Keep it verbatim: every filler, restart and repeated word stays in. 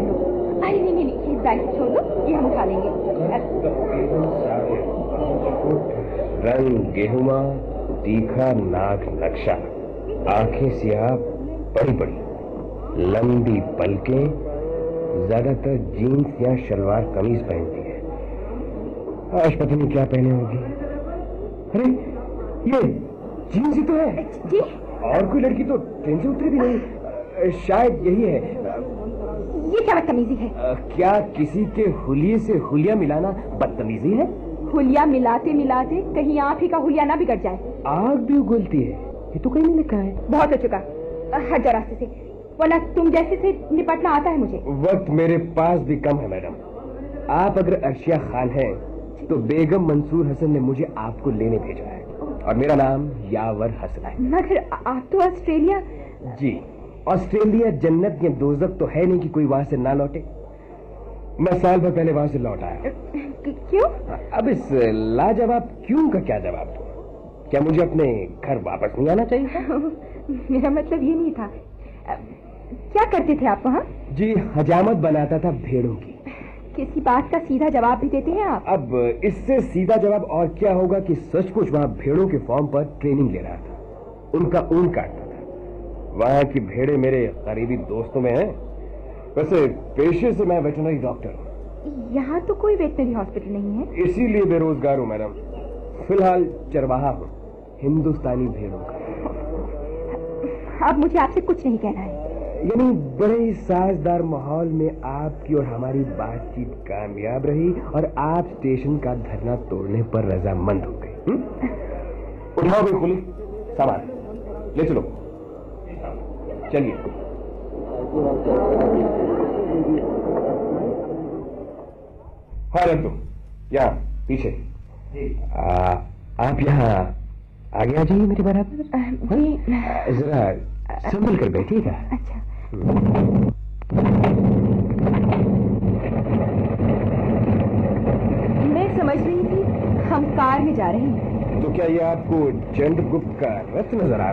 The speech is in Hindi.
लो। अरे नहीं नहीं नहीं, ये बैग छोड़ दो, ये हम उठा लेंगे। रंग गेहुमा, तीखा नाक नक्शा, आंखें सियाह बड़ी बड़ी, लंबी पलकें, ज्यादातर जीन्स या शलवार कमीज पहनती है। आज पता नहीं क्या पहने होगी। अरे ये जीन्स ही तो है जी। और कोई लड़की तो ट्रेन से उतरी भी नहीं। शायद यही है। ये क्या बदतमीजी है? क्या किसी के हुलिये से हुलिया मिलाना बदतमीजी है? हुलिया मिलाते मिलाते कहीं आप ही का हुलिया ना बिगड़ जाए। आग भी उगलती है, ये तो कहीं नहीं लिखा है। बहुत हो चुका, हट जाओ रास्ते से, वरना तुम जैसे से निपटना आता है मुझे। वक्त मेरे पास भी कम है मैडम। आप अगर अर्शिया खान हैं तो बेगम मंसूर हसन ने मुझे आपको लेने भेजा है और मेरा नाम यावर हसन है। मगर आप तो ऑस्ट्रेलिया। जी, ऑस्ट्रेलिया जन्नत या दोजख तो है नहीं कि कोई वहां से ना लौटे। मैं साल भर पहले वहां से लौट आया। क्यों? अब इस लाजवाब क्यों का क्या जवाब दूं? क्या मुझे अपने घर वापस नहीं आना चाहिए था? मेरा मतलब ये नहीं था। क्या करते थे आप वहाँ? जी, हजामत बनाता था भेड़ों की। किसी बात का सीधा जवाब भी देते हैं आप? अब इससे सीधा जवाब और क्या होगा कि सचमुच वहां भेड़ों के फॉर्म पर ट्रेनिंग ले रहा था, उनका ऊन काटता था। वहां की भेड़े मेरे करीबी दोस्तों में हैं। वैसे पेशे से मैं वेटरनरी डॉक्टर हूँ। यहाँ तो कोई वेटरनरी हॉस्पिटल नहीं है। इसीलिए बेरोजगार हूँ मैडम। फिलहाल चरवाहा हूँ, हिंदुस्तानी भेड़ों का। अब मुझे आपसे कुछ नहीं कहना है। यानी बड़े ही साजदार माहौल में आपकी और हमारी बातचीत कामयाब रही और आप स्टेशन का धरना तोड़ने पर रजामंद हो गए। उठाओ बिल्कुल सामान ले चलो, चलिए। हाँ रख दो यहाँ पीछे। आ, आप यहाँ आगे आ जाइए मेरे बराबर। जरा संभल कर बैठिएगा। अच्छा। मैं समझ रही थी हम कार में जा रहे हैं। तो क्या ये आपको चंद्रगुप्त का रथ नजर आ